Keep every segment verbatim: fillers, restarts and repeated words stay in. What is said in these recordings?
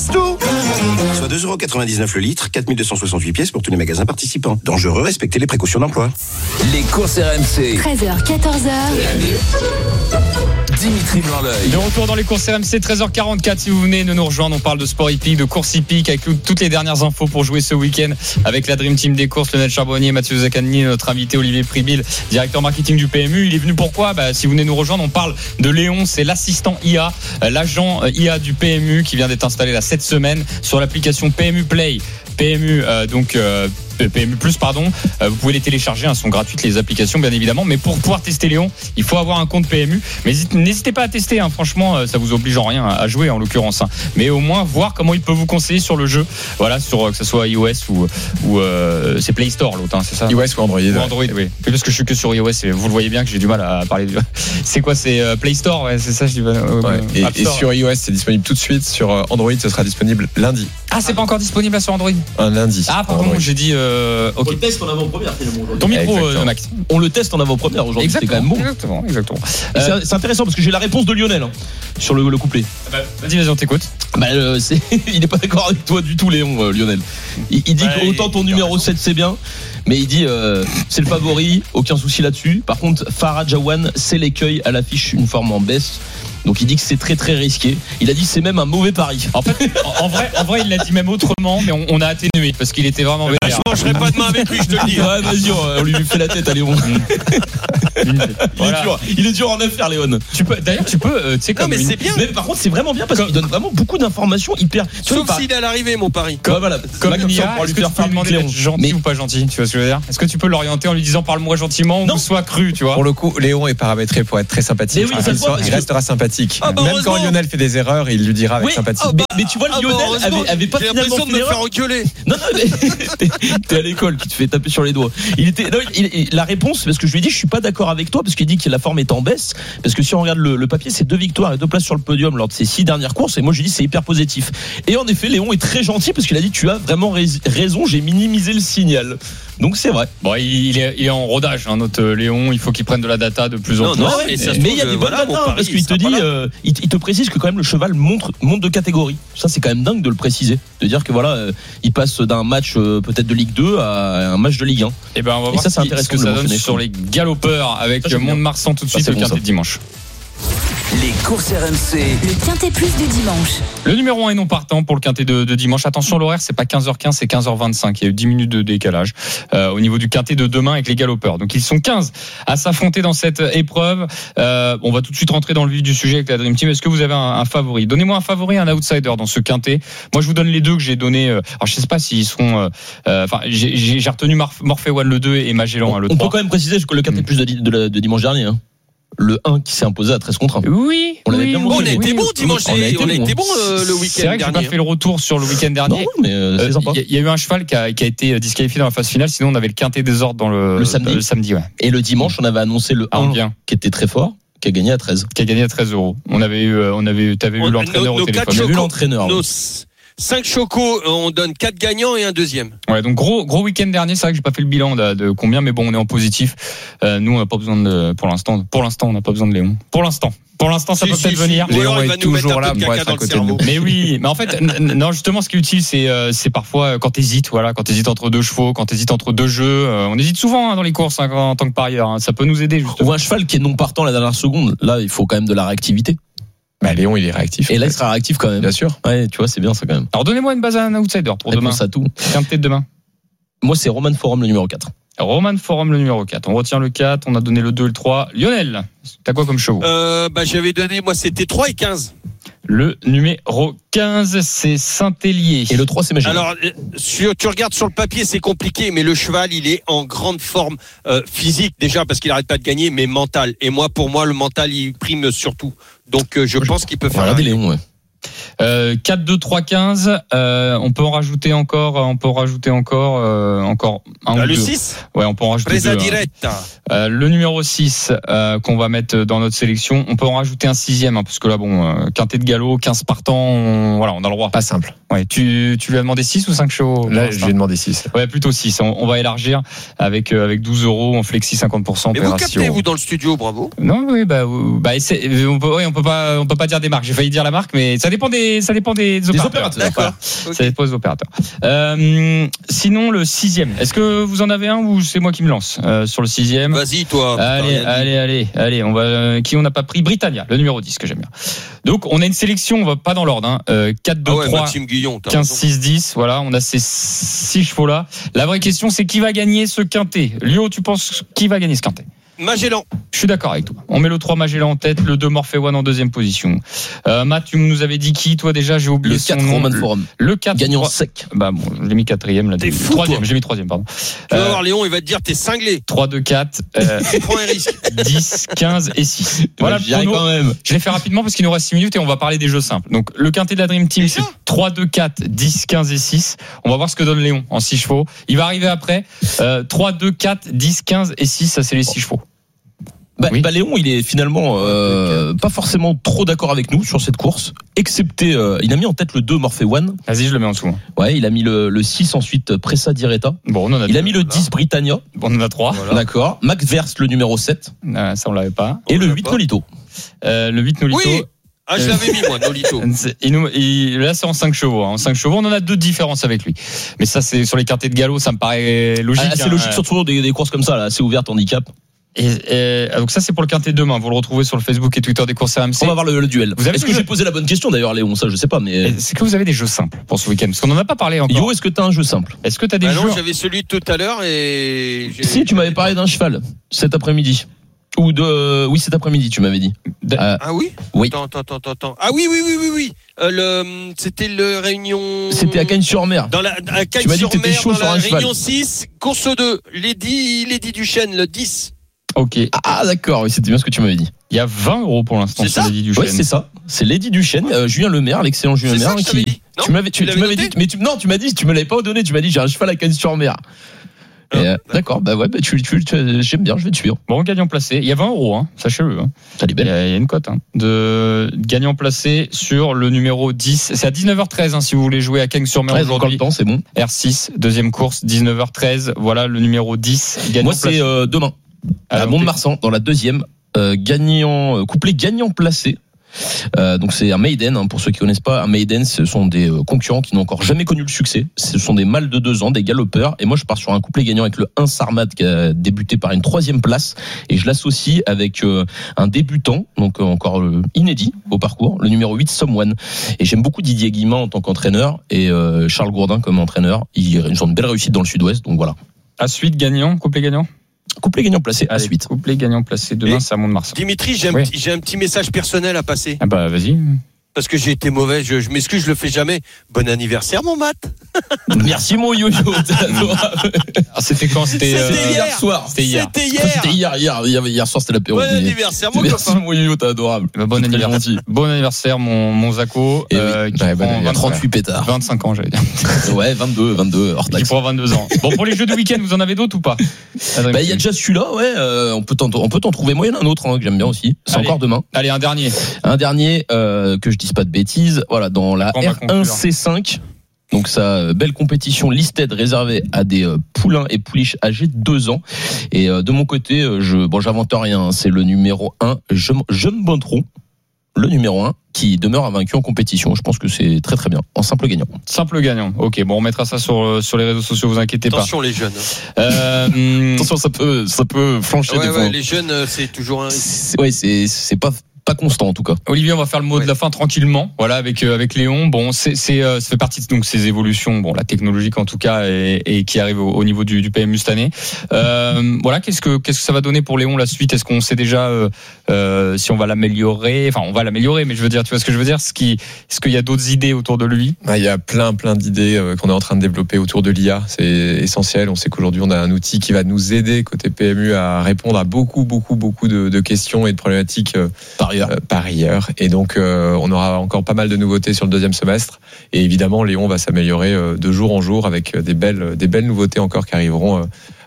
Tout. Soit deux euros quatre-vingt-dix-neuf le litre, quatre mille deux cent soixante-huit pièces pour tous les magasins participants. Dangereux, respectez les précautions d'emploi. Les courses R M C. treize heures, quatorze heures. Dimitri Blanc-L'Oeil. De retour dans les courses R M C, treize heures quarante-quatre. Si vous venez de nous rejoindre, on parle de sport hippique, de course hippique, avec toutes les dernières infos pour jouer ce week-end avec la Dream Team des courses, Lionel Charbonnier, Mathieu Zaccagni, notre invité Olivier Pribil, directeur marketing du P M U. Il est venu pourquoi bah, si vous venez nous rejoindre, on parle de Léon, c'est l'assistant I A, l'agent I A du P M U qui vient d'être installé là cette semaine sur l'application P M U Play. P M U, euh, donc euh, P M U plus, pardon. Euh, vous pouvez les télécharger, elles sont gratuites les applications bien évidemment. Mais pour pouvoir tester Léon, il faut avoir un compte P M U. Mais n'hésitez pas à tester, hein, franchement, ça vous oblige en rien à jouer en l'occurrence. Hein. Mais au moins voir comment il peut vous conseiller sur le jeu. Voilà, sur que ce soit iOS ou ou euh, c'est Play Store l'autre, hein, c'est ça. iOS ou Android. Ou Android, oui. Mais parce que je suis que sur iOS, et vous le voyez bien que j'ai du mal à parler. De... C'est quoi, c'est euh, Play Store, ouais, c'est ça. Je dis. Euh, ouais. Et, et sur iOS, c'est disponible tout de suite. Sur Android, ce sera disponible lundi. Ah, c'est pas encore disponible là sur Android. Un lundi. Ah, pardon, j'ai dit. Euh, okay. On le teste en avant-première finalement. Ton micro, euh, Max. On le teste en avant-première aujourd'hui. C'est quand même bon. Exactement, exactement. Euh, c'est, c'est intéressant parce que j'ai la réponse de Lionel hein, sur le, le couplet. Bah, vas-y, vas-y, on t'écoute. Bah, euh, c'est, il n'est pas d'accord avec toi du tout, Léon, euh, Lionel. Il, il dit bah, qu'autant ton numéro sept c'est bien, mais il dit euh, c'est le favori, aucun souci là-dessus. Par contre, Farah Jawan, c'est l'écueil à l'affiche, une forme en baisse. Donc il dit que c'est très très risqué. Il a dit que c'est même un mauvais pari. En fait, en vrai, en vrai, il l'a dit même autrement, mais on, on a atténué parce qu'il était vraiment. Bah, je mangerai pas de main avec lui, je te le dis. Ouais, vas-y, on, on lui fait la tête à Léon. il, voilà. est dur, il est dur en affaire, Léon. Tu peux, d'ailleurs, tu peux, euh, tu sais, comme. Non, mais une... c'est bien. Mais par contre, c'est vraiment bien parce comme... qu'il donne vraiment beaucoup d'informations hyper. Sauf par... s'il est à l'arrivée, mon pari. Comme, ouais, voilà. Comme une I A, est-ce que tu peux lui demander d'être gentil mais... ou pas gentil? Tu vois ce que je veux dire? Est-ce que tu peux l'orienter en lui disant parle-moi gentiment ou sois cru, tu vois? Pour le coup, Léon est paramétré pour être très sympathique. Oui, il, voit, il restera sympathique. Même quand Lionel fait des erreurs, il lui dira avec oui, sympathie. Oh bah, mais, mais tu vois, ah Lionel bah, avait, avait pas j'ai finalement l'impression de me faire engueuler. Non, non, mais t'es à l'école, tu te fais taper sur les doigts. Il était, non, il, il, la réponse, parce que je lui ai dit, je suis pas d'accord avec toi, parce qu'il dit que la forme est en baisse, parce que si on regarde le, le papier, c'est deux victoires et deux places sur le podium lors de ses six dernières courses, et moi je lui ai dit c'est hyper positif. Et en effet, Léon est très gentil parce qu'il a dit tu as vraiment raison, j'ai minimisé le signal. Donc c'est vrai. Bon, il est, il est en rodage, hein, notre Léon. Il faut qu'il prenne de la data de plus en non, plus. Non, mais il y a des bonnes voilà, data, parce qu'il te dit, euh, il, il te précise que quand même le cheval monte, monte de catégorie. Ça, c'est quand même dingue de le préciser, de dire que voilà, euh, il passe d'un match euh, peut-être de Ligue deux à un match de Ligue un. Et ben, on va et voir ça, c'est intéressant ce que ça donne sur les galopeurs avec Mont-de-Marsan tout de suite, ça, le quintet de dimanche. Les courses R M C. Le quintet plus de dimanche. Le numéro un est non partant pour le quintet de, de dimanche. Attention, l'horaire, c'est pas quinze heures quinze, c'est quinze heures vingt-cinq. Il y a eu dix minutes de décalage euh, au niveau du quintet de demain avec les galopeurs. Donc ils sont quinze à s'affronter dans cette épreuve. Euh, on va tout de suite rentrer dans le vif du sujet avec la Dream Team. Est-ce que vous avez un, un favori? Donnez-moi un favori, un outsider dans ce quintet. Moi, je vous donne les deux que j'ai donnés. Euh, alors je sais pas s'ils seront. Euh, enfin, j'ai, j'ai retenu Morphe One le deux et Magellan le trois. On trois. peut quand même préciser que le quintet plus de, de, de dimanche dernier. Hein. Le un qui s'est imposé à treize contre un. Oui, on l'avait oui, bien oui, on a été oui, bon dimanche, on a été, on a été bon euh, le week-end dernier. C'est vrai que j'ai pas fait le retour sur le week-end dernier. Non, mais euh, c'est sympa. Il y, y a eu un cheval qui a, qui a été disqualifié dans la phase finale, sinon on avait le quintet des ordres dans le, le samedi. Le samedi ouais. Et le dimanche, on avait annoncé le un bien. Qui était très fort, qui a gagné à treize. Qui a gagné à treize euros. On avait eu, on avait, t'avais eu l'entraîneur nos, au téléphone. On a vu l'entraîneur. Nos cinq chocos, on donne quatre gagnants et un deuxième. Ouais, donc gros, gros week-end dernier. C'est vrai que j'ai pas fait le bilan de, de combien, mais bon, on est en positif. Euh, nous, on n'a pas besoin de, pour l'instant, pour l'instant, on n'a pas besoin de Léon. Pour l'instant. Pour l'instant, ça si, peut si, peut-être si, venir. Léon est toujours là pour être à côté de nous. Mais oui, mais en fait, n- non, justement, ce qui est utile, c'est, euh, c'est parfois quand t'hésites, voilà, quand t'hésites entre deux chevaux, quand t'hésites entre deux jeux. Euh, on hésite souvent hein, dans les courses hein, en tant que parieur. Hein, ça peut nous aider. Justement. On voit un cheval qui est non partant la dernière seconde. Là, il faut quand même de la réactivité. Bah, Léon, il est réactif. Et là, il sera réactif quand même. Bien sûr. Ouais, tu vois, c'est bien ça quand même. Alors, donnez-moi une base à un outsider pour demain. Ça tout. Quintet de demain. Moi, c'est Roman Forum le numéro quatre. Roman Forum le numéro quatre. On retient le quatre, on a donné le deux et le trois. Lionel, t'as quoi comme chevaux? euh, bah, J'avais donné, moi, c'était trois et quinze. Le numéro quinze, c'est Saint-Hélier. Et le trois, c'est Magellan. Alors, sur, tu regardes sur le papier, c'est compliqué, mais le cheval, il est en grande forme euh, physique, déjà, parce qu'il n'arrête pas de gagner, mais mental. Et moi, pour moi, le mental, il prime surtout. Donc, euh, je moi, pense je... qu'il peut faire. Regardez Léon, ouais. Euh, quatre, deux, trois, quinze. Euh, on peut en rajouter encore. On peut en rajouter encore. Euh, encore un ah, ou le deux. six. Ouais, on peut en rajouter Presa deux. Diretta. Euh, le numéro six euh, qu'on va mettre dans notre sélection. On peut en rajouter un sixième, hein, parce que là, bon, euh, quintet de galop, quinze partants. On, voilà, on a le droit. Pas simple. Ouais, tu, tu lui as demandé six ou cinq chevaux? Là, je lui ai demandé six. Ouais, plutôt six. On, on va élargir avec, euh, avec douze euros. On flexi cinquante pour cent. Mais vous captez, vous, dans le studio, bravo. Non, oui, bah, bah on peut, ouais, on peut pas, on peut pas dire des marques. J'ai failli dire la marque, mais ça dépend des, ça dépend des, des opérateurs. opérateurs. D'accord. Voilà. Okay. Ça dépend des opérateurs. Euh, sinon, le sixième. Est-ce que vous en avez un ou c'est moi qui me lance euh, sur le sixième? Vas-y, toi. Allez, allez, allez, allez. On va, euh, qui on n'a pas pris? Britannia, le numéro dix que j'aime bien. Donc, on a une sélection. On va pas dans l'ordre. Hein. Euh, quatre, deux, ah ouais, trois, Maxime Guillon, quinze, six, dix. Voilà, on a ces six chevaux là. La vraie question, c'est qui va gagner ce quintet? Lio, tu penses qui va gagner ce quintet? Magellan. Je suis d'accord avec toi. On met le trois Magellan en tête, le deux Morphe One en deuxième position. Euh, Matt, tu nous avais dit qui, toi déjà? J'ai oublié Le quatre son nom. Roman Forum. Le quatre. Gagnant trois... sec. Bah bon, je l'ai mis quatrième là. T'es fou, troisième, toi. j'ai mis troisième, pardon. Tu vas Euh, voir Léon, il va te dire t'es cinglé. trois, deux, quatre, euh, Tu prends un risque. dix, quinze et six. Voilà, J'y arrive pour nous. quand même. Je l'ai fait rapidement parce qu'il nous reste six minutes et on va parler des jeux simples. Donc, le quintet de la Dream Team, Déjà c'est trois, deux, quatre, dix, quinze et six. On va voir ce que donne Léon en six chevaux. Il va arriver après. Euh, trois, deux, quatre, dix, quinze et six, ça c'est les six chevaux. Bah, Oui. bah, Léon, il est finalement euh, pas forcément trop d'accord avec nous sur cette course, excepté, euh, il a mis en tête le deux Morphe One. Vas-y, je le mets en dessous. Ouais, il a mis le, le six ensuite Pressa Diretta. Bon, on en a Il deux. a mis le dix Britannia. Bon, on en a trois. Voilà. D'accord. Max Verst, le numéro sept. Euh, ça, on l'avait pas. Et On le l'a huit pas. Nolito. Euh, le huit Nolito. Oui. Ah, je l'avais mis, moi, Nolito. C'est- Il nous, il- là, c'est en cinq chevaux. hein. En cinq chevaux, on en a deux différences avec lui. Mais ça, c'est sur les quintets de galop, ça me paraît logique. Ah, c'est hein. logique, surtout des, des courses comme ça, là, assez ouvertes, handicap. Et, et- donc ça, c'est pour le quintet demain. Vous le retrouvez sur le Facebook et Twitter des courses R M C. On va voir le, le duel. Vous avez Est-ce que le j'ai jeu posé la bonne question d'ailleurs, Léon? Ça, je sais pas, mais. Est-ce que vous avez des jeux simples pour ce week-end? Parce qu'on n'en a pas parlé encore. Yo, est-ce que t'as un jeu simple? Est-ce que tu as des Ah jeux non, j'avais celui de tout à l'heure et. j'ai- Si, tu m'avais parlé d'un cheval cet après-midi. Ou de. Oui, cet après-midi, tu m'avais dit. De- Euh, Ah oui. Oui. Attends, attends, attends, attends. Ah oui, oui, oui, oui, oui. Euh, le, c'était le réunion. C'était à Cagnes-sur-Mer. Dans la, à Tu m'as dit que t'étais Cagnes-sur-Mer, chaud dans sur la un cheval. réunion six, course deux. Lady, Lady Duchesne, le dix. Ok. Il Ah, d'accord, oui, c'était bien ce que tu m'avais dit. y a vingt euros pour l'instant C'est sur ça Lady Oui, Duchesne. c'est ça. C'est Lady Duchesne, euh, Julien Lemaire, l'excellent Julien C'est ça Lemaire. que je t'avais qui... dit. Non Tu m'avais, tu, Tu tu l'avais m'avais noté dit, mais tu, non, tu m'as dit, tu me l'avais pas donné. Tu m'as dit, j'ai un cheval à Cagnes-sur-Mer. Et, euh, d'accord, bah ouais, bah tu, tu, tu- j'aime bien, je vais te suivre. Bon, gagnant placé. Il y a vingt euros, hein, sachez-le. Hein. Elle est Il y, belle. a, il y a une cote hein, de gagnant placé sur le numéro dix. C'est à dix-neuf heures treize hein, si vous voulez jouer à Cagnes-sur-Mer Ouais, encore aujourd'hui. le temps, c'est bon. R six, deuxième course, dix-neuf heures treize. Voilà le numéro dix. Gagnant Moi, placé. c'est euh, demain, à Alors, Mont-de-Marsan, dans la deuxième, euh, gagnant, euh, couplet gagnant placé. Euh, donc c'est un maiden, hein, pour ceux qui connaissent pas. Un maiden, ce sont des euh, concurrents qui n'ont encore jamais connu le succès. Ce sont des mâles de deux ans, des galopeurs. Et moi, je pars sur un couplet gagnant avec le un Sarmat qui a débuté par une troisième place. Et je l'associe avec euh, un débutant, donc euh, encore euh, inédit au parcours, le numéro huit Someone. Et j'aime beaucoup Didier Guillemin en tant qu'entraîneur et euh, Charles Gourdin comme entraîneur. Ils, ils ont une belle réussite dans le Sud-Ouest, donc voilà. À suite gagnant, couplet gagnant. Couplet gagnant placé à Allez, suite. Couplet gagnant placé demain, Et- c'est à Mont-de-Marsan. Dimitri, j'ai un, Oui. petit, j'ai un petit message personnel à passer. Ah bah vas-y. Parce que j'ai été mauvais. Je, je m'excuse, je le fais jamais. Bon anniversaire, mon Matt. Merci mon yo-yo, t'es adorable. Ah, c'était quand C'était C'était euh, hier. Hier soir. C'était hier. C'était hier. C'était hier, hier, hier, hier soir c'était l'apéro. Bon Mais- anniversaire, mon Merci copain. mon yo-yo, t'es adorable. Bah, bon Très anniversaire. gentil. Bon anniversaire, mon, mon Zako. Et oui. euh, qui Ouais, bon prend anniversaire. trente-huit pétards. vingt-cinq ans, j'allais dire. Ouais, vingt-deux, vingt-deux, hors Qui taxe. prend vingt-deux ans. Bon, pour les jeux de week-end, vous en avez d'autres ou pas? Bah, il y a déjà celui-là, ouais, euh, on peut t'en, on peut t'en trouver moyen un autre, hein, que j'aime bien aussi. C'est Allez. encore demain. Allez, un dernier. Un dernier, euh, que je dise pas de bêtises. Voilà, dans la On va R un conclure. C cinq. Donc ça, euh, belle compétition listed réservée à des euh, poulains et pouliches âgés de deux ans. Et euh, de mon côté, euh, je, bon, j'invente rien. hein, c'est le numéro un, Jeune Bontron, le numéro un, qui demeure invaincu en compétition. Je pense que c'est très très bien, en simple gagnant. Simple gagnant. Ok, bon, on mettra ça sur, euh, sur les réseaux sociaux, vous inquiétez Attention, les jeunes. pas. Euh, hum, Attention, ça peut, ça peut flancher Ouais, des ouais, fois. les jeunes, euh, c'est toujours un. C'est, ouais, c'est, c'est pas, pas constant en tout cas. Olivier, on va faire le mot Ouais. de la fin tranquillement. Voilà, avec euh, avec Léon. Bon, c'est c'est euh, ça fait partie de donc ces évolutions. Bon, la technologique en tout cas et, et qui arrive au, au niveau du, du P M U cette année. Euh, voilà, qu'est-ce que qu'est-ce que ça va donner pour Léon la suite? Est-ce qu'on sait déjà euh, euh, si on va l'améliorer? Enfin, on va l'améliorer, mais je veux dire, tu vois ce que je veux dire? Ce qui, est-ce qu'il y a d'autres idées autour de lui? Ah, il y a plein, plein d'idées euh, qu'on est en train de développer autour de l'I A. C'est essentiel. On sait qu'aujourd'hui, on a un outil qui va nous aider côté P M U à répondre à beaucoup, beaucoup, beaucoup de, de questions et de problématiques euh, Par ailleurs. euh, par ailleurs. Et donc, euh, on aura encore pas mal de nouveautés sur le deuxième semestre. Et évidemment, Léon va s'améliorer euh, de jour en jour avec euh, des belles, des belles nouveautés encore qui arriveront euh,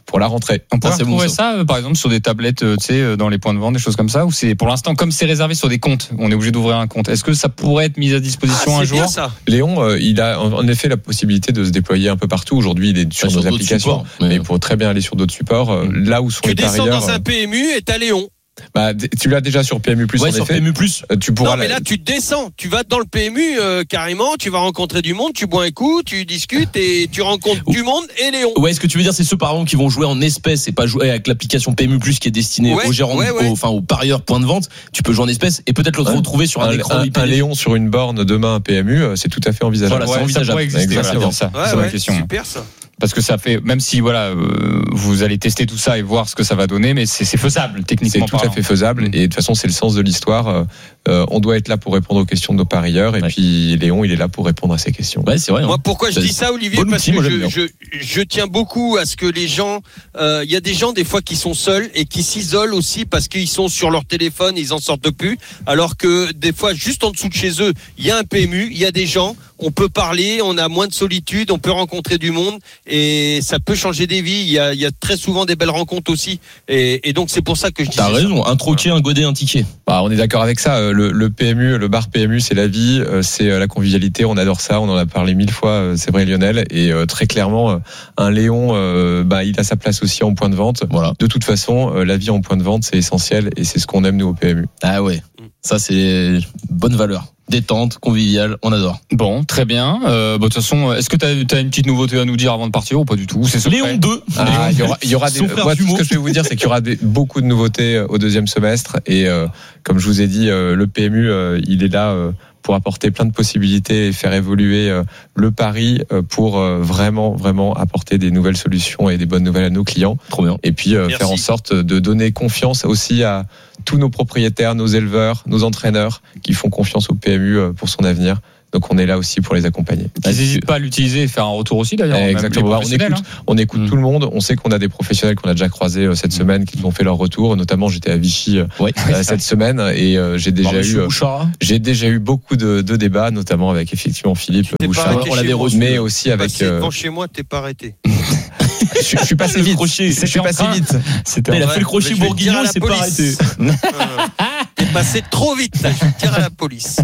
pour la rentrée. On pourrait Ah, c'est bon, retrouver ça. ça, euh, par exemple, sur des tablettes, euh, tu sais, euh, dans les points de vente, des choses comme ça, ou c'est pour l'instant, comme c'est réservé sur des comptes, on est obligé d'ouvrir un compte. Est-ce que ça pourrait être mis à disposition Ah, un c'est jour? bien ça. Léon, euh, il a en en effet la possibilité de se déployer un peu partout. Aujourd'hui, il est sur Sur nos d'autres applications, supports, mais- mais il pourrait très bien aller sur d'autres supports. euh, Là où sont Tu les descends parieurs, dans un euh, P M U et t'as Léon. bah, d- tu l'as déjà sur P M U plus, Ouais, en sur effet. P M U plus. Euh, Tu pourras Non, mais la- là, tu descends. Tu vas dans le P M U euh, carrément. Tu vas rencontrer du monde. Tu bois un coup, tu discutes et tu rencontres du monde et Léon. Ouais, ce que tu veux dire, c'est ceux par exemple qui vont jouer en espèces et pas jouer avec l'application P M U plus qui est destinée Ouais, aux gérants, ouais, ouais. aux- enfin aux parieurs point de vente. Tu peux jouer en espèces et peut-être le Ouais. retrouver sur un, un, écran un- I P. un Léon sur une borne demain à P M U, euh, c'est tout à fait envisageable. Voilà, c'est Ouais, ça envisageable. pourrait exister, Exactement. voilà, ça, Ouais, c'est ma ouais, question. super ça. Parce que ça fait, même si voilà, euh, vous allez tester tout ça et voir ce que ça va donner, mais c'est c'est faisable C'est techniquement tout à parlant. fait faisable. Mm. Et de toute façon, c'est le sens de l'histoire. Euh, euh, on doit être là pour répondre aux questions de nos parieurs. Et Ouais. puis, Léon, il est là pour répondre à ces questions. Ouais, c'est vrai. hein. Moi, pourquoi je C'est- dis ça, Olivier? bon Parce outil, que moi, je, j'aime bien. je, je tiens beaucoup à ce que les gens, euh, il y a des gens des fois qui sont seuls et qui s'isolent aussi parce qu'ils sont sur leur téléphone, ils en sortent plus. Alors que des fois, juste en dessous de chez eux, il y a un P M U, il y a des gens, on peut parler, on a moins de solitude, on peut rencontrer du monde et ça peut changer des vies. Il y a, il y a très souvent des belles rencontres aussi. Et, et donc c'est pour ça que je dis T'as ça. raison. Un troquet, un godet, un ticket. Bah, on est d'accord avec ça. Euh, Le, le P M U, le bar P M U, c'est la vie, euh, c'est euh, la convivialité. On adore ça. On en a parlé mille fois. euh, C'est vrai, Lionel. Et euh, très clairement, euh, un Léon, euh, bah, il a sa place aussi en point de vente. Voilà. De toute façon, euh, la vie en point de vente, c'est essentiel et c'est ce qu'on aime nous au P M U. Ah ouais. Ça c'est bonne valeur. Détente, convivial, on adore. Bon, très bien. Euh, bon, de toute façon, est-ce que tu as une petite nouveauté à nous dire avant de partir ou pas du tout? Ou c'est secret? Léon deux. Ah, il y aura, il y aura des, Son frère moi, tout ce jumeau. que je vais vous dire, c'est qu'il y aura des, beaucoup de nouveautés euh, au deuxième semestre. Et euh, comme je vous ai dit, euh, le P M U, euh, il est là euh, pour apporter plein de possibilités et faire évoluer euh, le pari euh, pour euh, vraiment, vraiment apporter des nouvelles solutions et des bonnes nouvelles à nos clients. Trop bien. Et puis euh, Merci. faire en sorte de donner confiance aussi à tous nos propriétaires, nos éleveurs, nos entraîneurs qui font confiance au P M U euh, pour son avenir. Donc on est là aussi pour les accompagner. Ils n'hésitent pas à l'utiliser et faire un retour aussi d'ailleurs. même Exactement. les On professionnels, écoute, on écoute Mm. tout le monde. On sait qu'on a des professionnels qu'on a déjà croisés euh, cette semaine qui nous ont fait leur retour. Notamment, j'étais à Vichy euh, Ouais. euh, cette semaine et euh, j'ai déjà eu, euh, Bouchard. j'ai déjà eu beaucoup de, de débats, notamment avec effectivement Philippe T'es pas Bouchard. arrêté on l'avait chez moi. reçu. Mais aussi avec. Passé euh, devant chez moi, t'es pas arrêté. je, je suis passé Le vite. crochet, Je suis c'était en passé train. vite. C'était Il a Ouais, fait le crochet mais je vais le dire à bourguignon, la c'est pas police. arrêté. Euh, T'es passé trop vite, là. Je vais te dire à la police.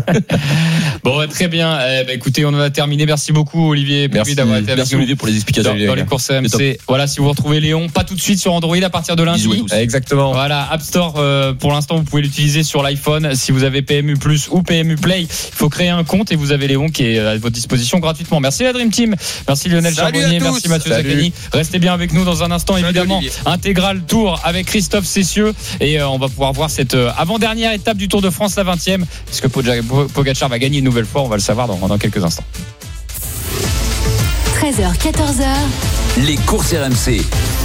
Bon, bah, très bien. Eh ben, écoutez, on en a terminé. Merci beaucoup, Olivier. Merci. d'avoir été avec Merci nous Olivier pour les dans, explications. dans les courses R M C'est C. Voilà, si vous retrouvez Léon, pas tout de suite sur Android à partir de lundi. Bisous à tous. Exactement. Voilà, App Store, euh, pour l'instant, vous pouvez l'utiliser sur l'iPhone. Si vous avez P M U plus ou P M U Play, il faut créer un compte et vous avez Léon qui est à votre disposition gratuitement. Merci la Dream Team. Merci Lionel Salut Charbonnier. à tous. Merci Mathieu Salut. Zaccani. Restez bien avec nous dans un instant, Salut, évidemment. Olivier. Intégral Tour avec Christophe Cessieux. Et euh, on va pouvoir voir cette euh, avant-dernière étape du Tour de France, la vingtième. Est-ce que Poga- Pogacar va gagner une nouvelle fois? On va le savoir dans, dans quelques instants. treize heures, quatorze heures. Les courses R M C.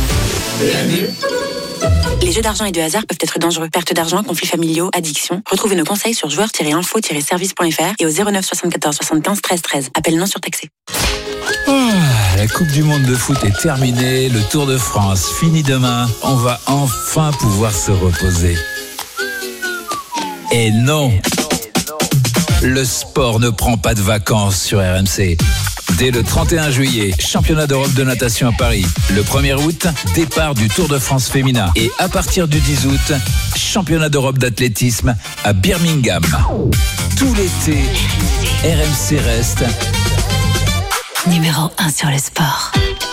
Les jeux d'argent et de hasard peuvent être dangereux. Perte d'argent, conflits familiaux, addiction. Retrouvez nos conseils sur joueurs tiret info tiret service point f r et au zéro neuf soixante-quatorze soixante-quinze treize treize. Appel non surtaxé. La Coupe du Monde de foot est terminée. Le Tour de France fini demain. On va enfin pouvoir se reposer. Et non, le sport ne prend pas de vacances sur R M C. Dès le trente et un juillet, championnat d'Europe de natation à Paris. Le premier août, départ du Tour de France féminin. Et à partir du dix août, championnat d'Europe d'athlétisme à Birmingham. Tout l'été, R M C reste Numéro un sur le sport.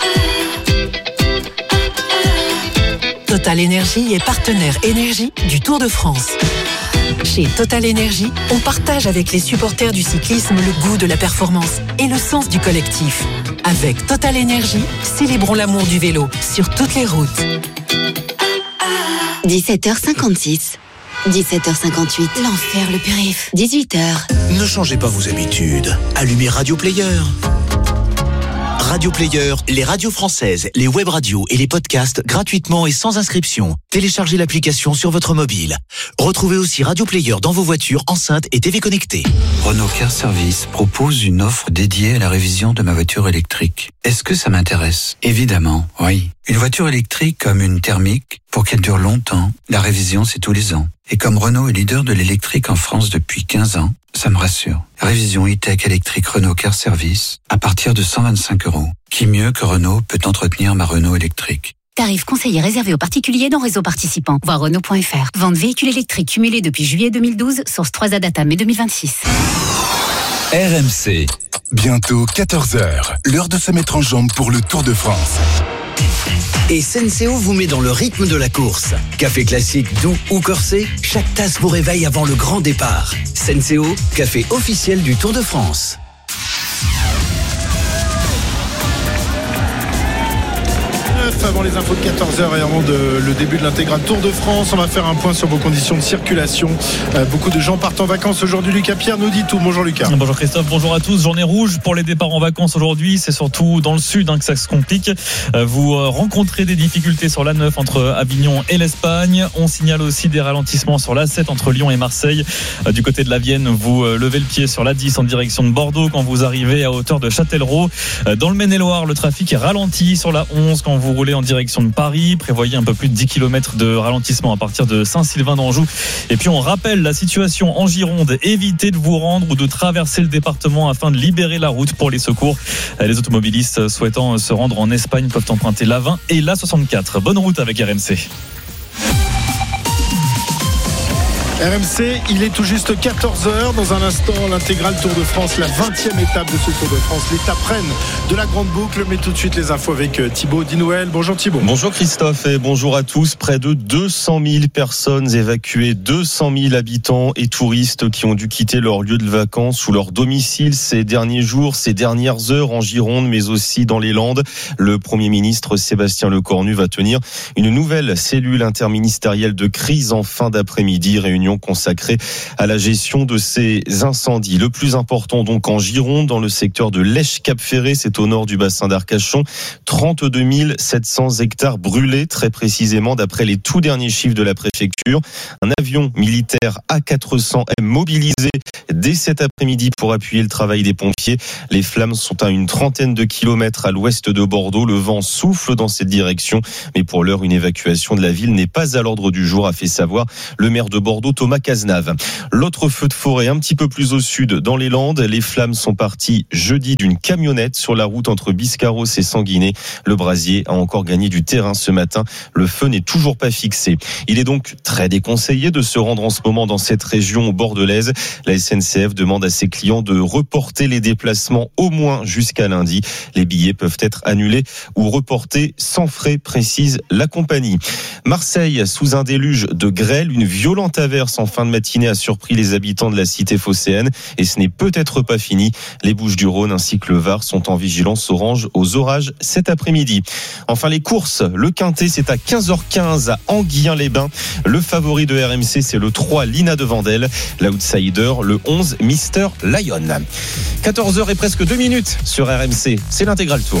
Total Énergie est partenaire énergie du Tour de France. Chez Total Énergie, on partage avec les supporters du cyclisme le goût de la performance et le sens du collectif. Avec Total Énergie, célébrons l'amour du vélo sur toutes les routes. dix-sept heures cinquante-six. dix-sept heures cinquante-huit. L'enfer, le périph'. dix-huit heures. Ne changez pas vos habitudes. Allumez Radio Player. Radio Player, les radios françaises, les web radios et les podcasts gratuitement et sans inscription. Téléchargez l'application sur votre mobile. Retrouvez aussi Radio Player dans vos voitures, enceintes et T V connectées. Renault Car Service propose une offre dédiée à la révision de ma voiture électrique. Est-ce que ça m'intéresse? Évidemment, oui. Une voiture électrique comme une thermique, pour qu'elle dure longtemps, la révision c'est tous les ans. Et comme Renault est leader de l'électrique en France depuis quinze ans, ça me rassure. Révision e-tech électrique Renault Car Service à partir de cent vingt-cinq euros. Qui mieux que Renault peut entretenir ma Renault électrique? Tarif conseillé réservé aux particuliers dans réseau participant. Voir Renault point F R. Vente véhicules électriques cumulés depuis juillet deux mille douze. Source trois A Data mai deux mille vingt-six. R M C. Bientôt quatorze heures. L'heure de se mettre en jambe pour le Tour de France. Et Senseo vous met dans le rythme de la course. Café classique, doux ou corsé, chaque tasse vous réveille avant le grand départ. Senseo, café officiel du Tour de France. Avant les infos de quatorze heures et avant de, le début de l'intégral Tour de France, on va faire un point sur vos conditions de circulation. Euh, beaucoup de gens partent en vacances aujourd'hui. Lucas Pierre nous dit tout. Bonjour Lucas. Bonjour Christophe, bonjour à tous. Journée rouge pour les départs en vacances aujourd'hui. C'est surtout dans le sud hein, que ça se complique. Euh, vous euh, rencontrez des difficultés sur l'A neuf entre Avignon et l'Espagne. On signale aussi des ralentissements sur l'A sept entre Lyon et Marseille. Euh, du côté de la Vienne, vous euh, levez le pied sur l'A dix en direction de Bordeaux quand vous arrivez à hauteur de Châtellerault. Euh, dans le Maine-et-Loire, le trafic est ralenti sur la onze quand vous roulez en direction de Paris. Prévoyez un peu plus de dix kilomètres de ralentissement à partir de Saint-Sylvain d'Anjou. Et puis on rappelle la situation en Gironde. Évitez de vous rendre ou de traverser le département afin de libérer la route pour les secours. Les automobilistes souhaitant se rendre en Espagne peuvent emprunter l'A vingt et l'A soixante-quatre. Bonne route avec R M C. R M C, il est tout juste quatorze heures. Dans un instant, l'intégrale Tour de France, la vingtième étape de ce Tour de France. L'étape reine de la grande boucle. Mais tout de suite, les infos avec Thibaut Dinouel. Bonjour Thibaut. Bonjour Christophe et bonjour à tous. Près de deux cent mille personnes évacuées, deux cent mille habitants et touristes qui ont dû quitter leur lieu de vacances ou leur domicile ces derniers jours, ces dernières heures en Gironde, mais aussi dans les Landes. Le Premier ministre Sébastien Lecornu va tenir une nouvelle cellule interministérielle de crise en fin d'après-midi. Réunion consacrée à la gestion de ces incendies. Le plus important donc en Gironde, dans le secteur de Lèche-Cap-Ferré, c'est au nord du bassin d'Arcachon. trente-deux mille sept cents hectares brûlés, très précisément d'après les tout derniers chiffres de la préfecture. Un avion militaire A quatre cents M mobilisé dès cet après-midi pour appuyer le travail des pompiers. Les flammes sont à une trentaine de kilomètres à l'ouest de Bordeaux. Le vent souffle dans cette direction, mais pour l'heure, une évacuation de la ville n'est pas à l'ordre du jour, a fait savoir le maire de Bordeaux, Thomas Cazenave. L'autre feu de forêt un petit peu plus au sud, dans les Landes, les flammes sont parties jeudi d'une camionnette sur la route entre Biscarrosse et Sanguinet. Le brasier a encore gagné du terrain ce matin. Le feu n'est toujours pas fixé. Il est donc très déconseillé de se rendre en ce moment dans cette région bordelaise. La S N C F demande à ses clients de reporter les déplacements au moins jusqu'à lundi. Les billets peuvent être annulés ou reportés sans frais, précise la compagnie. Marseille, sous un déluge de grêle, une violente averse en fin de matinée a surpris les habitants de la cité phocéenne et ce n'est peut-être pas fini. Les Bouches-du-Rhône ainsi que le Var sont en vigilance orange aux orages cet après-midi. Enfin les courses, le Quintet c'est à quinze heures quinze à Anguien-les-Bains. Le favori de R M C c'est le trois Lina de Vandel, l'outsider le onze Mister Lion. quatorze heures et presque deux minutes sur R M C, c'est l'intégral tour.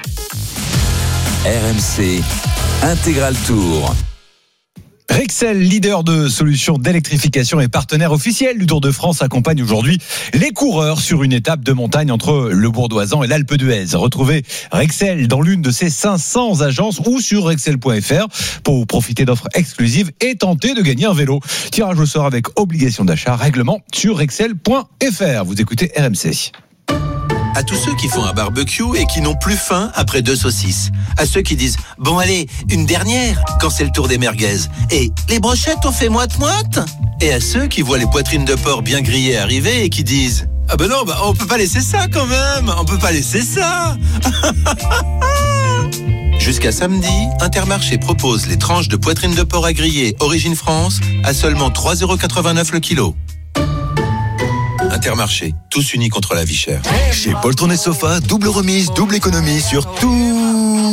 R M C Intégral Tour. Rexel, leader de solutions d'électrification et partenaire officiel du Tour de France, accompagne aujourd'hui les coureurs sur une étape de montagne entre le Bourdoisan et l'Alpe d'Huez. Retrouvez Rexel dans l'une de ses cinq cents agences ou sur rexel point f r pour profiter d'offres exclusives et tenter de gagner un vélo. Tirage au sort avec obligation d'achat, règlement sur rexel point f r. Vous écoutez R M C. À tous ceux qui font un barbecue et qui n'ont plus faim après deux saucisses. À ceux qui disent « Bon allez, une dernière » quand c'est le tour des merguez. Et « Les brochettes on fait moite-moite » Et à ceux qui voient les poitrines de porc bien grillées arriver et qui disent « Ah ben non, bah on peut pas laisser ça quand même, on peut pas laisser ça » Jusqu'à samedi, Intermarché propose les tranches de poitrine de porc à griller Origine France à seulement trois euros quatre-vingt-neuf le kilo. Intermarché, tous unis contre la vie chère. Chez Poltron et Sofa, double remise, double économie sur tous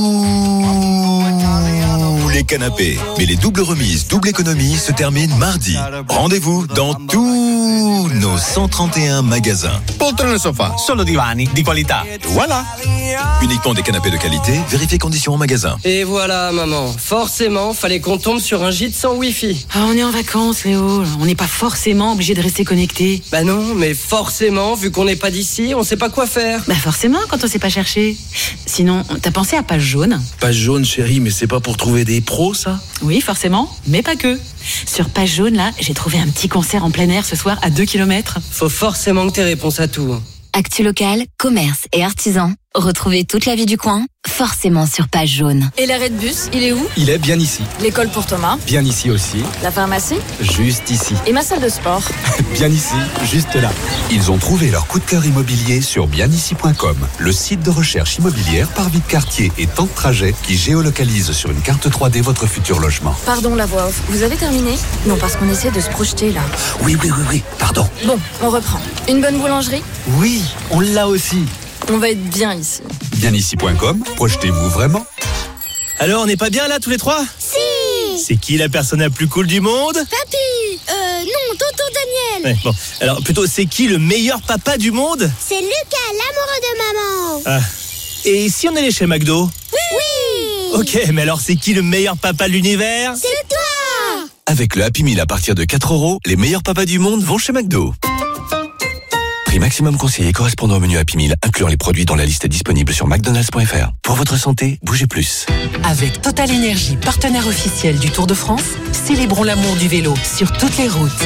les canapés. Mais les doubles remises, double économie se terminent mardi. Rendez-vous dans tous nos cent trente et un magasins. Poltron et Sofa, solo divani di qualità. Voilà. Uniquement des canapés de qualité, vérifiez conditions en magasin. Et voilà maman, forcément, fallait qu'on tombe sur un gîte sans wifi. Ah, on est en vacances Léo, on n'est pas forcément obligé de rester connecté. Bah non, mais forcément, vu qu'on n'est pas d'ici, on sait pas quoi faire. Bah forcément, quand on sait pas chercher. Sinon, t'as pensé à Page Jaune? Page Jaune chérie, mais c'est pas pour trouver des pros ça? Oui, forcément, mais pas que. Sur Page Jaune, là, j'ai trouvé un petit concert en plein air ce soir à deux kilomètres. Faut forcément que t'aies réponse à tout. Actu local, commerce et artisans. Retrouvez toute la vie du coin forcément sur page jaune. Et l'arrêt de bus, il est où? Il est bien ici. L'école pour Thomas? Bien ici aussi. La pharmacie? Juste ici. Et ma salle de sport? Bien ici, juste là. Ils ont trouvé leur coup de cœur immobilier sur bien ici point com, le site de recherche immobilière par vie de quartier et temps de trajet qui géolocalise sur une carte trois D votre futur logement. Pardon la voix off, vous avez terminé? Non, parce qu'on essaie de se projeter là. Oui, oui, oui, oui, pardon. Bon, on reprend. Une bonne boulangerie? Oui, on l'a aussi. On va être bien ici. bien ici point com, projetez-vous vraiment. Alors, on n'est pas bien là tous les trois? Si. C'est qui la personne la plus cool du monde? Papy. Euh, non, tonton Daniel. Ouais, bon. Alors, plutôt, c'est qui le meilleur papa du monde? C'est Lucas, l'amoureux de maman. Ah. Et si on allait chez McDo? Oui. Ok, mais alors c'est qui le meilleur papa de l'univers? C'est toi. Avec le Happy Meal à partir de quatre euros, les meilleurs papas du monde vont chez McDo. Prix maximum conseillé correspondant au menu Happy Meal, incluant les produits dont la liste est disponible sur mcdonalds point f r. Pour votre santé, bougez plus. Avec Total Énergie, partenaire officiel du Tour de France, célébrons l'amour du vélo sur toutes les routes.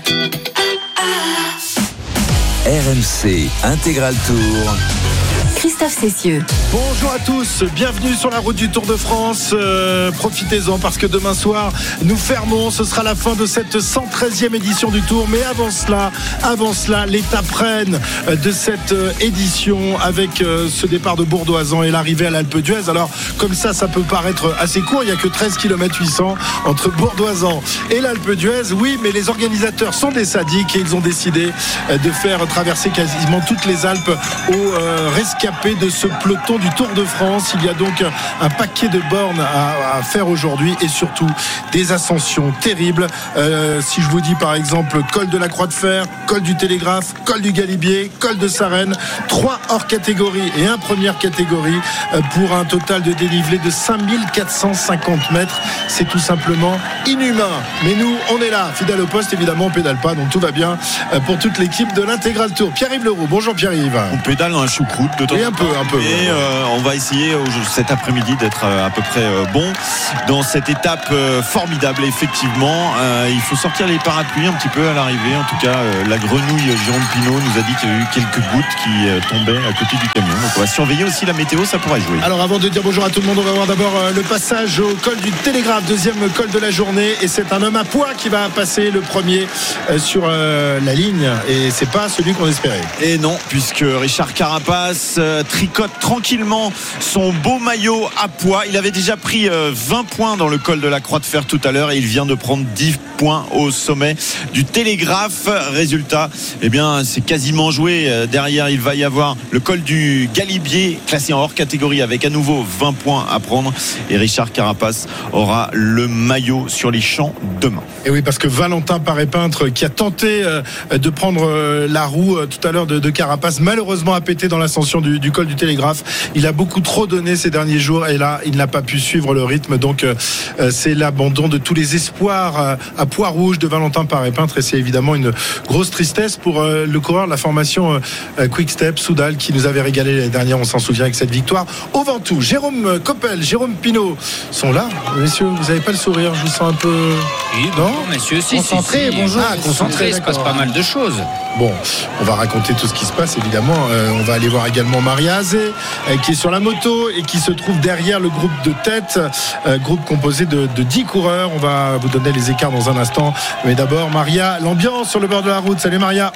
R M C Intégral Tour. Christophe Cessieux. Bonjour à tous, bienvenue sur la route du Tour de France. Euh, profitez-en parce que demain soir, nous fermons. Ce sera la fin de cette cent treizième édition du Tour. Mais avant cela, avant cela, l'étape reine de cette édition avec ce départ de Bourdoisan et l'arrivée à l'Alpe d'Huez. Alors, comme ça, ça peut paraître assez court. Il n'y a que treize kilomètres huit cents entre Bourdoisan et l'Alpe d'Huez. Oui, mais les organisateurs sont des sadiques et ils ont décidé de faire traverser quasiment toutes les Alpes aux euh, rescapés de ce peloton du Tour de France. Il y a donc un paquet de bornes à, à faire aujourd'hui et surtout des ascensions terribles. Euh, si je vous dis par exemple col de la Croix de Fer, col du Télégraphe, col du Galibier, col de Sarenne, trois hors catégorie et un première catégorie pour un total de dénivelé de cinq mille quatre cent cinquante mètres. C'est tout simplement inhumain. Mais nous, on est là, fidèle au poste, évidemment, on pédale pas, donc tout va bien pour toute l'équipe de l'Intégral Tour. Pierre-Yves Leroux, bonjour Pierre-Yves. On pédale dans la choucroute de temps et un peu, un peu. Et euh, on va essayer cet après-midi d'être à peu près bon dans cette étape formidable. Effectivement, euh, il faut sortir les parapluies un petit peu à l'arrivée. En tout cas, euh, la grenouille Jérôme Pinault nous a dit qu'il y a eu quelques gouttes qui euh, tombaient à côté du camion. Donc on va surveiller aussi la météo, ça pourrait jouer. Alors avant de dire bonjour à tout le monde, on va voir d'abord euh, le passage au col du Télégraphe, deuxième col de la journée. Et c'est un homme à poids qui va passer le premier euh, sur euh, la ligne. Et c'est pas celui qu'on espérait. Et non, puisque Richard Carapace euh, tricote tranquillement son beau maillot à poids. Il avait déjà pris euh, vingt points dans le col de la Croix de Fer tout à l'heure et il vient de prendre dix points au sommet du Télégraphe. Résultat, eh bien, c'est quasiment joué. Derrière, il va y avoir le col du Galibier, classé en hors catégorie avec à nouveau vingt points à prendre. Et Richard Carapace aura le maillot sur les champs demain. Et oui, parce que Valentin Paré-Peintre, qui a tenté de prendre la roue tout à l'heure de, de Carapace, malheureusement a pété dans l'ascension du, du col du Télégraphe. Il a beaucoup trop donné ces derniers jours et là, il n'a pas pu suivre le rythme. Donc, c'est l'abandon de tous les espoirs à poids rouge de Valentin Paré-Peintre et c'est évidemment une grosse tristesse pour le coureur de la formation Quick Step, Soudal, qui nous avait régalé l'année dernière, on s'en souvient, avec cette victoire au Ventoux. Jérôme Coppel, Jérôme Pinault sont là. Messieurs, vous n'avez pas le sourire, je vous sens un peu... Oui, non, messieurs, si, concentré, si, si. bonjour. Ah, concentré, il se passe pas mal de choses. Bon, on va raconter tout ce qui se passe, évidemment. Euh, on va aller voir également Maria Azé, euh, qui est sur la moto et qui se trouve derrière le groupe de tête, euh, groupe composé de, de dix coureurs. On va vous donner les écarts dans un instant. Mais d'abord, Maria, l'ambiance sur le bord de la route. Salut Maria.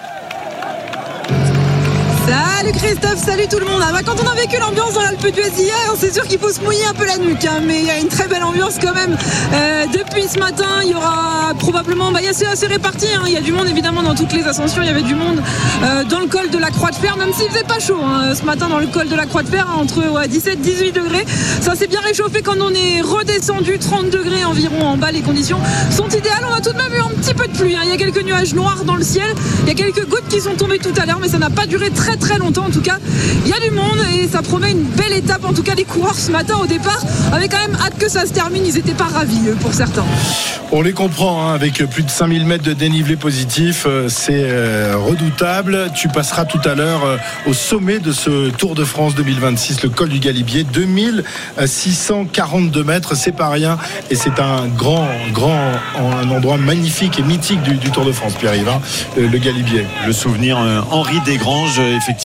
Salut Christophe, salut tout le monde. Ah bah quand on a vécu l'ambiance dans l'Alpe d'Huez hier, c'est sûr qu'il faut se mouiller un peu la nuque, hein, mais il y a une très belle ambiance quand même. Euh, depuis ce matin, il y aura probablement, bah, c'est assez réparti, hein. Il y a du monde évidemment dans toutes les ascensions, il y avait du monde euh, dans le col de la Croix de Fer, même s'il faisait pas chaud hein, ce matin dans le col de la Croix de Fer, hein, entre ouais, dix-sept dix-huit degrés. Ça s'est bien réchauffé quand on est redescendu, trente degrés environ en bas, les conditions sont idéales. On a tout de même eu un petit peu de pluie, hein. Il y a quelques nuages noirs dans le ciel, il y a quelques gouttes qui sont tombées tout à l'heure, mais ça n'a pas duré très très longtemps. En tout cas, il y a du monde et ça promet une belle étape. En tout cas, les coureurs ce matin au départ avaient quand même hâte que ça se termine. Ils n'étaient pas ravis pour certains. On les comprend, hein, avec plus de cinq mille mètres de dénivelé positif, c'est euh, redoutable. Tu passeras tout à l'heure euh, au sommet de ce Tour de France deux mille vingt-six, le col du Galibier, deux mille six cent quarante-deux mètres, c'est pas rien et c'est un grand, grand, un endroit magnifique et mythique du, du Tour de France, Pierre-Yves, hein, le, le Galibier. Le souvenir euh, Henri Desgranges, effectivement.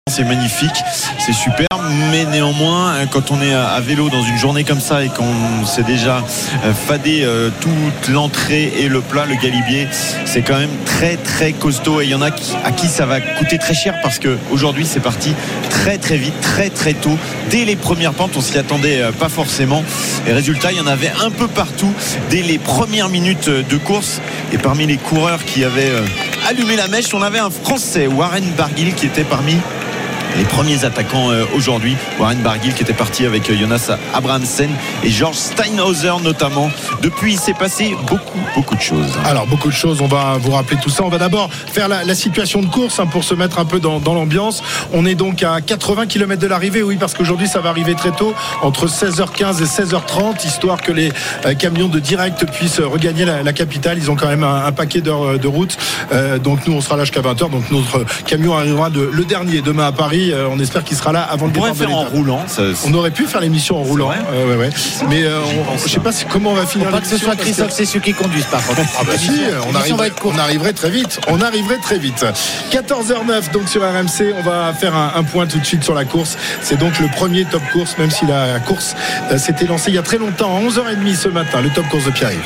c'est magnifique, c'est super, mais néanmoins, quand on est à vélo dans une journée comme ça et qu'on s'est déjà fadé toute l'entrée et le plat, le galibier, c'est quand même très très costaud et il y en a qui, à qui ça va coûter très cher parce qu'aujourd'hui c'est parti très très vite, très très tôt. Dès les premières pentes, on s'y attendait pas forcément. Et résultat, il y en avait un peu partout dès les premières minutes de course. Et parmi les coureurs qui avaient allumé la mèche, on avait un Français, Warren Barguil, qui était parmi les premiers attaquants aujourd'hui. Warren Barguil qui était parti avec Jonas Abrahamsen et George Steinhauser notamment. Depuis, il s'est passé beaucoup, beaucoup de choses. Alors, beaucoup de choses, on va vous rappeler tout ça. On va d'abord faire la, la situation de course hein, pour se mettre un peu dans, dans l'ambiance. On est donc à quatre-vingts kilomètres de l'arrivée, oui, parce qu'aujourd'hui, ça va arriver très tôt, entre seize heures quinze et seize heures trente, histoire que les euh, camions de direct puissent regagner la, la capitale. Ils ont quand même un, un paquet d'heures de route. Euh, donc, nous, on sera là jusqu'à vingt heures. Donc, notre camion arrivera de, le dernier demain à Paris. On espère qu'il sera là avant le départ de l'étape. On pourrait faire en roulant. Ça, on aurait pu faire l'émission en roulant. Euh, ouais, ouais. Mais euh, on, je sais pas si, comment on va finir. Faut pas que ce soit Christophe Cessieux qui conduise par contre. Ah bah si, on, arriverait, on arriverait très vite. On arriverait très vite. quatorze heures neuf donc sur R M C. On va faire un, un point tout de suite sur la course. C'est donc le premier top course, même si la course euh, s'était lancée il y a très longtemps, à onze heures trente ce matin. Le top course de Pierre-Yves.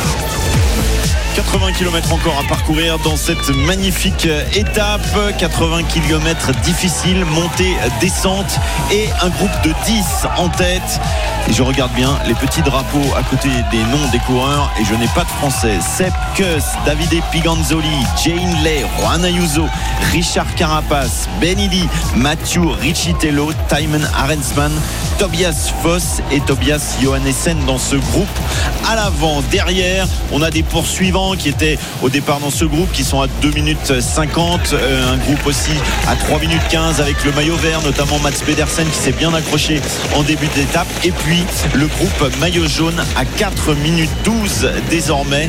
quatre-vingts kilomètres encore à parcourir dans cette magnifique étape. quatre-vingts kilomètres difficiles, montée, descente et un groupe de dix en tête. Et je regarde bien les petits drapeaux à côté des noms des coureurs et je n'ai pas de français. Sepp Kuss, Davide Piganzoli, Jane Lay, Juan Ayuso, Richard Carapace, Benidi, Mathieu Riccitello, Thymen Arensman, Tobias Foss et Tobias Johannesen dans ce groupe. À l'avant, derrière, on a des poursuivants qui étaient au départ dans ce groupe qui sont à deux minutes cinquante, euh, un groupe aussi à trois minutes quinze avec le maillot vert, notamment Mats Pedersen qui s'est bien accroché en début d'étape, et puis le groupe maillot jaune à quatre minutes douze désormais.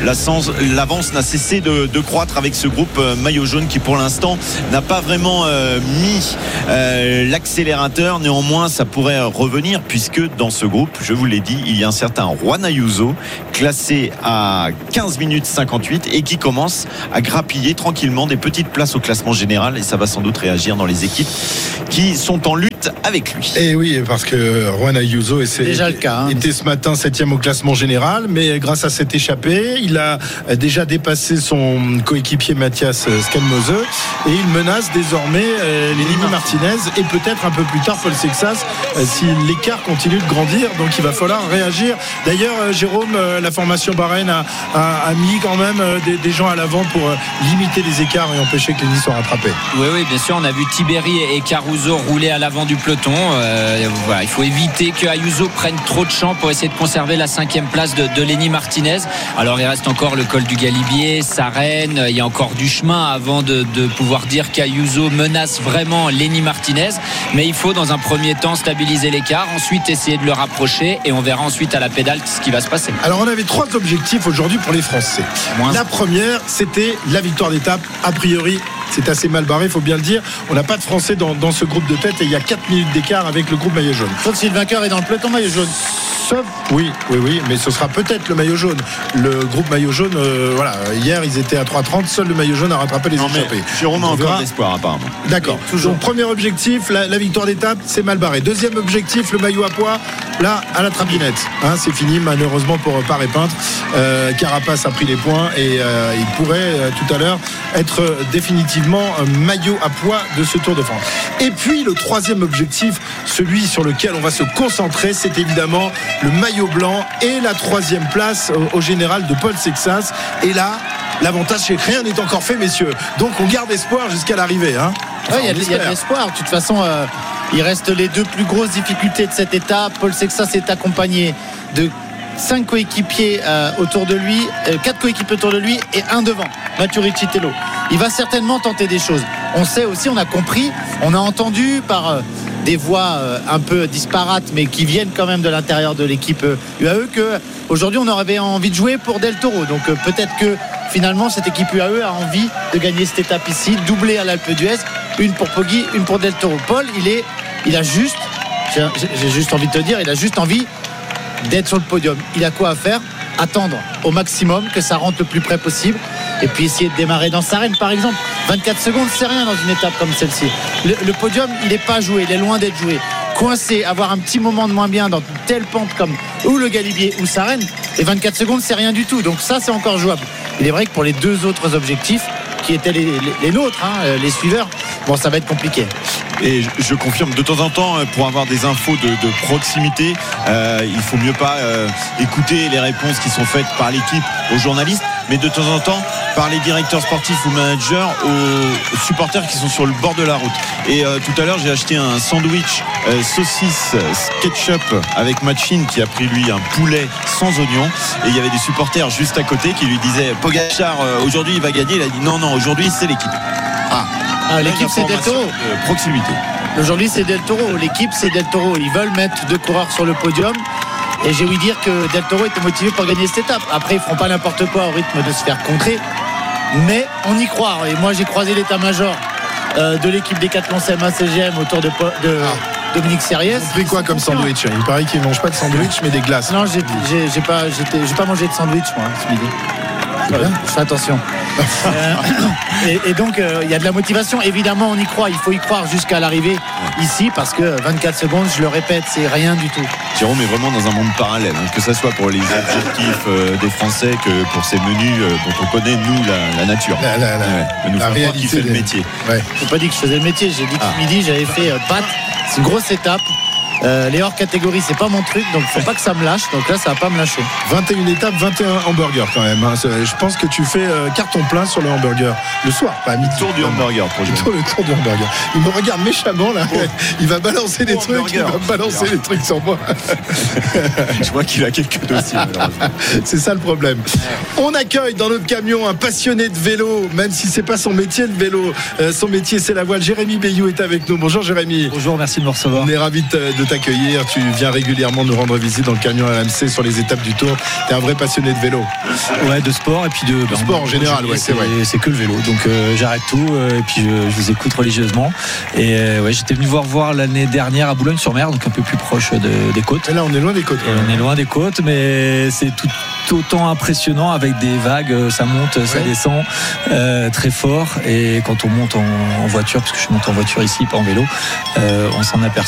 L'avance n'a cessé de, de croître avec ce groupe maillot jaune qui pour l'instant n'a pas vraiment euh, mis euh, l'accélérateur. Néanmoins, ça pourrait revenir puisque dans ce groupe, je vous l'ai dit, il y a un certain Juan Ayuso classé à quinze minutes cinquante-huit et qui commence à grappiller tranquillement des petites places au classement général, et ça va sans doute réagir dans les équipes qui sont en lutte avec lui. Et oui, parce que Juan Ayuso était, déjà le cas, hein. était ce matin septième au classement général, mais grâce à cette échappée, il a déjà dépassé son coéquipier Mathias Skelmose et il menace désormais Lenny Martinez et peut-être un peu plus tard Paul Sexas si l'écart continue de grandir. Donc il va falloir réagir. D'ailleurs, Jérôme, la formation Bahreïn a, a, a mis quand même des, des gens à l'avant pour limiter les écarts et empêcher que Lenny soit rattrapé. Oui, oui, bien sûr. On a vu Tiberi et Caruso rouler à l'avant du peloton. Euh, voilà, il faut éviter que Ayuso prenne trop de champ pour essayer de conserver la cinquième place de, de Lenny Martinez. Alors il reste encore le col du Galibier, Sarenne, il y a encore du chemin avant de, de pouvoir dire qu'Ayuso menace vraiment Lenny Martinez, mais il faut dans un premier temps stabiliser l'écart, ensuite essayer de le rapprocher et on verra ensuite à la pédale ce qui va se passer. Alors on avait trois objectifs aujourd'hui pour les Français. Moins. La première, c'était la victoire d'étape. A priori, c'est assez mal barré, il faut bien le dire. On n'a pas de Français dans, dans ce groupe de tête et il y a quatre minutes d'écart avec le groupe maillot jaune. Sauf si le vainqueur est dans le peloton maillot jaune. Sauf, oui, oui, oui, mais ce sera peut-être le maillot jaune. Le groupe maillot jaune, euh, voilà, hier ils étaient à trois trente, seul le maillot jaune a rattrapé les non, échappés. Jérôme a encore d'espoir apparemment. D'accord. Toujours. Donc premier objectif, la, la victoire d'étape, c'est mal barré. Deuxième objectif, le maillot à poids, là à la trapinette. Hein, c'est fini malheureusement pour Paré Peintre. Euh, Carapace a pris les points et euh, il pourrait euh, tout à l'heure être euh, définitivement un maillot à poids de ce Tour de France. Et puis le troisième objectif, celui sur lequel on va se concentrer, c'est évidemment le maillot blanc et la troisième place au, au général de Paul Sexas. Et là, l'avantage c'est que rien n'est encore fait, messieurs. Donc on garde espoir jusqu'à l'arrivée. Hein. Enfin, ouais, il y, y a de l'espoir. De toute façon, euh, il reste les deux plus grosses difficultés de cette étape. Paul Sexas est accompagné de cinq coéquipiers euh, autour de lui, euh, quatre coéquipiers autour de lui et un devant, Mathieu Riccitello. Il va certainement tenter des choses. On sait aussi, on a compris, on a entendu par euh, des voix euh, un peu disparates, mais qui viennent quand même de l'intérieur de l'équipe euh, U A E, que aujourd'hui on aurait envie de jouer pour Del Toro. Donc euh, peut-être que finalement cette équipe U A E a envie de gagner cette étape ici, doublée à l'Alpe d'Huez, une pour Poggi, une pour Del Toro. Paul, il est, il a juste, j'ai, j'ai juste envie de te dire, il a juste envie d'être sur le podium. Il a quoi à faire? Attendre au maximum que ça rentre le plus près possible et puis essayer de démarrer dans Sarenne par exemple. vingt-quatre secondes, c'est rien dans une étape comme celle-ci. Le, le podium, il n'est pas joué, il est loin d'être joué. Coincé, avoir un petit moment de moins bien dans une telle pente comme ou le Galibier ou Sarenne, et vingt-quatre secondes, c'est rien du tout. Donc ça, c'est encore jouable. Il est vrai que pour les deux autres objectifs, qui étaient les, les, les nôtres, hein, les suiveurs, bon, ça va être compliqué. Et je, je confirme, de temps en temps, pour avoir des infos de, de proximité, euh, il faut mieux pas euh, écouter les réponses qui sont faites par l'équipe aux journalistes, mais de temps en temps par les directeurs sportifs ou managers aux supporters qui sont sur le bord de la route. Et euh, tout à l'heure, j'ai acheté un sandwich euh, saucisse ketchup avec Machine qui a pris lui un poulet sans oignon, et il y avait des supporters juste à côté qui lui disaient Pogacar euh, aujourd'hui il va gagner. Il a dit non non, aujourd'hui c'est l'équipe. Ah, ah l'équipe c'est Del Toro. De proximité. Aujourd'hui c'est Del Toro, l'équipe c'est Del Toro. Ils veulent mettre deux coureurs sur le podium. Et j'ai ouï dire que Del Toro était motivé pour gagner cette étape. Après, ils feront pas n'importe quoi au rythme de se faire contrer. Mais on y croit. Et moi, j'ai croisé l'état-major euh, de l'équipe des quatre C M A C G M autour de, de ah. Dominique Sériès. Vous pris quoi comme sandwich? Il paraît qu'ils ne mangent pas de sandwich, mais des glaces. Non, j'ai, j'ai, j'ai, pas, j'ai, j'ai pas mangé de sandwich, moi, ce midi. Voilà, fais attention. euh, et, et donc, il euh, y a de la motivation. Évidemment, on y croit. Il faut y croire jusqu'à l'arrivée ici, parce que vingt-quatre secondes, je le répète, c'est rien du tout. Jérôme est vraiment dans un monde parallèle, hein, que ce soit pour les objectifs euh, des Français que pour ces menus euh, dont on connaît, nous, la, la nature. La, la, la, ouais, nous la réalité qui fait des... le métier. Ouais. Je n'ai pas dit que je faisais le métier. J'ai dit que ah. midi, j'avais fait euh, pâtes. C'est une grosse étape. Euh, les hors catégories, c'est pas mon truc, donc faut pas que ça me lâche. Donc là, ça va pas me lâcher. vingt et une étapes, vingt et un hamburgers quand même. Hein. Je pense que tu fais euh, carton plein sur le hamburger le soir, pas à midi. Tour du hamburger, pour le tour, le tour du hamburger. Il me regarde méchamment là. Oh. Il va balancer des trucs. Il va balancer des trucs sur moi. Je vois qu'il a quelques dossiers. C'est ça le problème. On accueille dans notre camion un passionné de vélo, même si c'est pas son métier le vélo. Euh, son métier c'est la voile. Jérémy Bayou est avec nous. Bonjour Jérémy. Bonjour, merci de me recevoir. On est ravis de, de t'accueillir. Tu viens régulièrement nous rendre visite dans le camion R M C sur les étapes du Tour. T'es un vrai passionné de vélo. Ouais, de sport et puis de, de bah, sport en général. Ouais, c'est, vrai. c'est que le vélo. Donc euh, j'arrête tout euh, et puis je, je vous écoute religieusement. Et euh, ouais, j'étais venu voir voir l'année dernière à Boulogne-sur-Mer, donc un peu plus proche de, des côtes. Et là, on est loin des côtes. On est loin des côtes, mais c'est tout autant impressionnant avec des vagues. Ça monte, ouais. ça descend euh, très fort. Et quand on monte en, en voiture, parce que je monte en voiture ici, pas en vélo, euh, on s'en aperçoit.